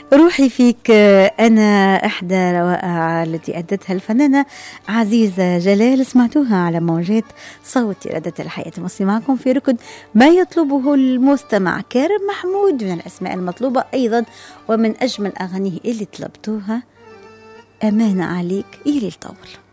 روحي فيك أنا إحدى روائع التي أدتها الفنانة عزيزة جلال، سمعتوها على موجات صوت إرادة الحياة المصري. معكم في ركض ما يطلبه المستمع. كارم محمود من الأسماء المطلوبة أيضا، ومن أجمل أغانيه اللي طلبتوها أمانة عليك يلي الطول.